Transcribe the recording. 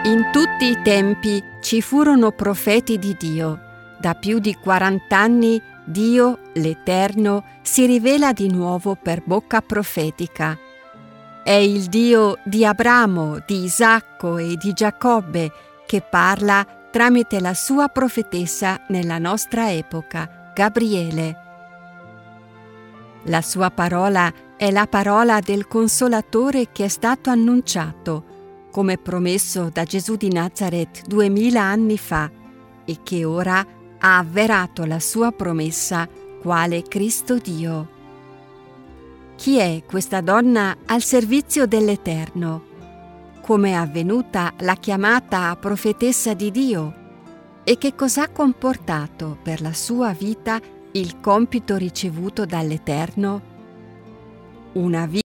In tutti i tempi ci furono profeti di Dio. Da più di 40 anni Dio, l'Eterno, si rivela di nuovo per bocca profetica. È il Dio di Abramo, di Isacco e di Giacobbe che parla tramite la sua profetessa nella nostra epoca, Gabriele. La sua parola è la parola del Consolatore che è stato annunciato, come promesso da Gesù di Nazaret 2000 anni fa, e che ora ha avverato la sua promessa quale Cristo Dio. Chi è questa donna al servizio dell'Eterno? Come è avvenuta la chiamata a profetessa di Dio? E che cosa ha comportato per la sua vita il compito ricevuto dall'Eterno? Una vita